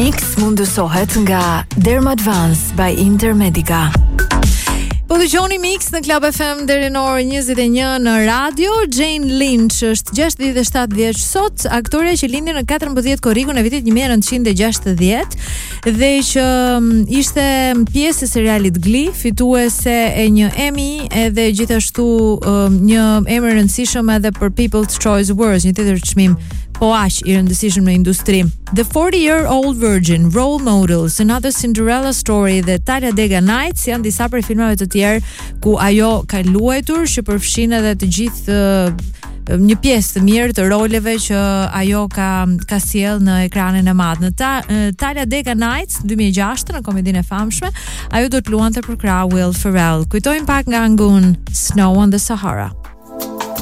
Mix mundësohet nga Dermadvance by Intermedica. Po dëgjoni Mix në Club FM deri në orën 21 në radio. Jane Lynch është 67 vjeç sot, aktore që lindi në 14 korrikun e vitit 1960 dhe që ishte pjesë e serialit Glee, fituese e një Emmy edhe gjithashtu një emër rëndësishëm edhe për People's Choice Awards, një tjetër çmim po aq i rëndësishëm në industri. The 40-Year-Old Virgin, Role Models, Another Cinderella Story dhe Talladega Nights janë disa prej filmave të tjerë ku ajo ka luajtur, që përfshin edhe të gjithë një pjesë të mirë të roleve që ajo ka sjell në ekranin e madh. Në Talladega Nights 2006 në komedinë e famshme, ajo do të luante për krah Will Ferrell. Kujtojmë pak nga Angun, Snow on the Sahara.